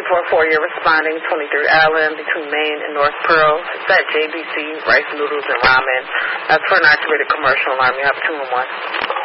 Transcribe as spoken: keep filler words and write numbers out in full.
for a four-year responding, twenty-three Allen, between Maine and North Pearl. It's at J B C, rice noodles and ramen. That's for an activated commercial alarm. You have two and one.